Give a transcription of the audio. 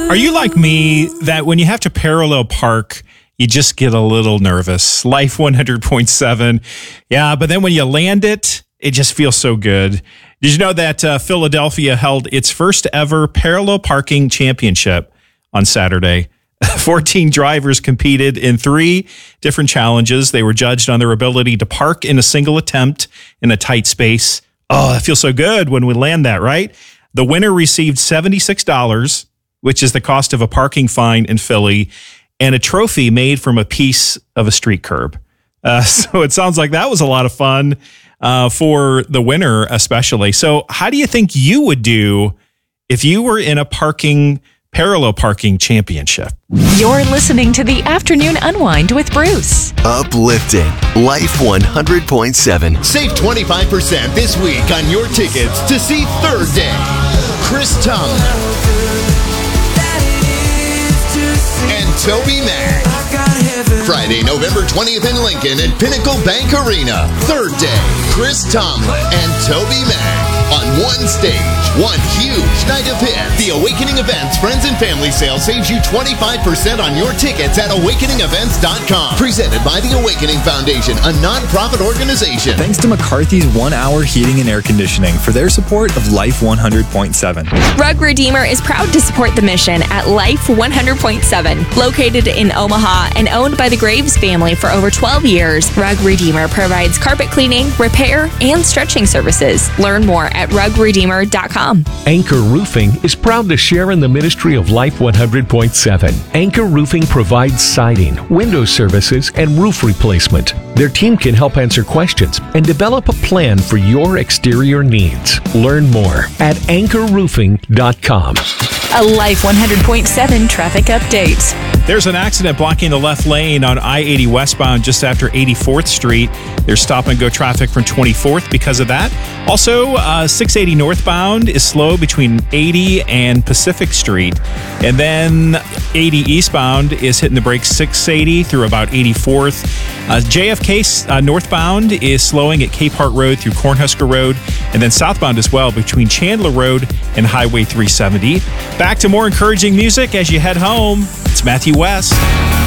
Are you like me that when you have to parallel park, you just get a little nervous? Life 100.7. Yeah, but then when you land it, it just feels so good. Did you know that Philadelphia held its first ever parallel parking championship on Saturday? 14 drivers competed in 3 different challenges. They were judged on their ability to park in a single attempt in a tight space. Oh, that feels so good when we land that, right? The winner received $76, which is the cost of a parking fine in Philly, and a trophy made from a piece of a street curb. So it sounds like that was a lot of fun for the winner especially. So how do you think you would do if you were in a parallel parking championship? You're listening to the Afternoon Unwind with Bruce. Uplifting Life 100.7. Save 25% this week on your tickets to see Third Day. Chris Tomlin and Toby Mac. Friday, November 20th in Lincoln at Pinnacle Bank Arena. Third Day, Chris Tomlin and Toby Mac on one stage. One huge night of hits. The Awakening Events Friends and Family Sale saves you 25% on your tickets at awakeningevents.com. Presented by the Awakening Foundation, a non-profit organization. Thanks to McCarthy's 1 Hour Heating and Air Conditioning for their support of Life 100.7. Rug Redeemer is proud to support the mission at Life 100.7. Located in Omaha and owned by the Graves family for over 12 years, Rug Redeemer provides carpet cleaning, repair, and stretching services. Learn more at rugredeemer.com. Anchor Roofing is proud to share in the ministry of Life 100.7. Anchor Roofing provides siding, window services, and roof replacement. Their team can help answer questions and develop a plan for your exterior needs. Learn more at anchorroofing.com. A Life 100.7 traffic update. There's an accident blocking the left lane on I-80 westbound just after 84th Street. There's stop-and-go traffic from 24th because of that. Also, 680 northbound is slow between 80 and Pacific Street. And then 80 eastbound is hitting the brakes 680 through about 84th. JFK northbound is slowing at Cape Hart Road through Cornhusker Road. And then southbound as well between Chandler Road and Highway 370. Back to more encouraging music as you head home. It's Matthew West.